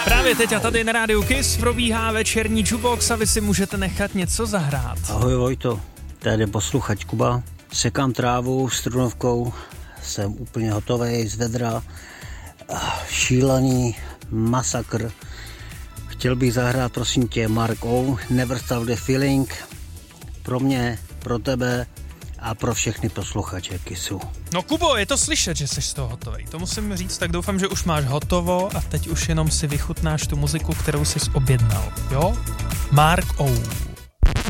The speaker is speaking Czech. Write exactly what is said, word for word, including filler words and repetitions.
Právě teď a tady na rádiu Kiss probíhá večerní jukebox a vy si můžete nechat něco zahrát. Ahoj Vojto, tady posluchač Kuba. Sekám trávu s trunovkou, jsem úplně hotovej z vedra. Šílený masakr. Chtěl bych zahrát, prosím tě, Mark O, Never Stop the Feeling. Pro mě, pro tebe a pro všechny posluchače Kissu. No Kubo, je to slyšet, že jsi z toho hotovej. To musím říct, tak doufám, že už máš hotovo a teď už jenom si vychutnáš tu muziku, kterou jsi objednal, jo? Mark O.